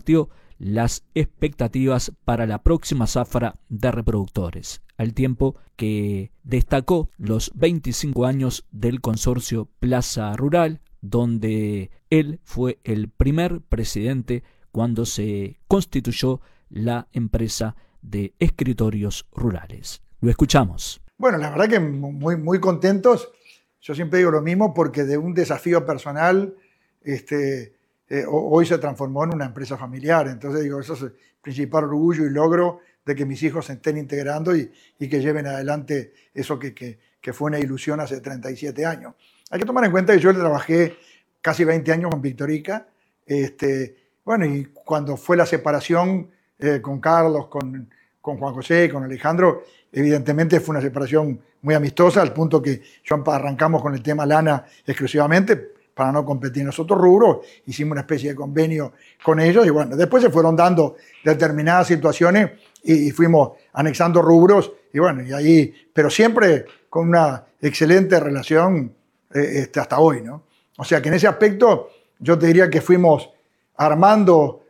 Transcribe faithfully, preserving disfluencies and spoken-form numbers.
compartió las expectativas para la próxima zafra de reproductores, al tiempo que destacó los veinticinco años del consorcio Plaza Rural, donde él fue el primer presidente cuando se constituyó la empresa de escritorios rurales. Lo escuchamos. Bueno, la verdad que muy, muy contentos. Yo siempre digo lo mismo porque de un desafío personal, este, eh, hoy se transformó en una empresa familiar. Entonces digo, eso es el principal orgullo y logro de que mis hijos se estén integrando y, y que lleven adelante eso que, que, que fue una ilusión hace treinta y siete años. Hay que tomar en cuenta que yo trabajé casi veinte años con Victorica. Este, bueno, y cuando fue la separación eh, con Carlos, con, con Juan José, con Alejandro, evidentemente fue una separación muy amistosa, al punto que yo arrancamos con el tema lana exclusivamente para no competir en los otros rubros. Hicimos una especie de convenio con ellos y bueno, después se fueron dando determinadas situaciones y, y fuimos anexando rubros y bueno, y ahí, pero siempre con una excelente relación eh, este, hasta hoy, ¿no? O sea que en ese aspecto yo te diría que fuimos armando